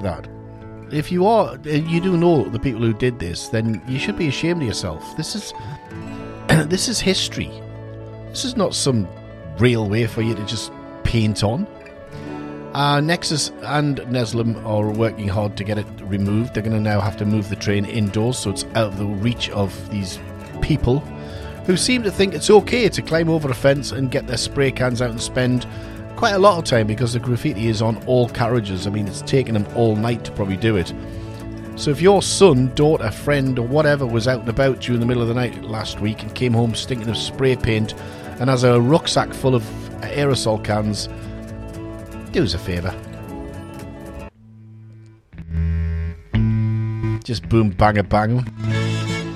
that. If you are, you do know the people who did this, then you should be ashamed of yourself. This is this is history. This is not some real way for you to just paint on. Nexus and Neslim are working hard to get it removed. They're going to now have to move the train indoors so it's out of the reach of these people who seem to think it's okay to climb over a fence and get their spray cans out and spend quite a lot of time, because the graffiti is on all carriages. I mean, it's taken them all night to probably do it. So if your son, daughter, friend or whatever was out and about during the middle of the night last week and came home stinking of spray paint and has a rucksack full of aerosol cans, do us a favour. Just boom, bang, bang.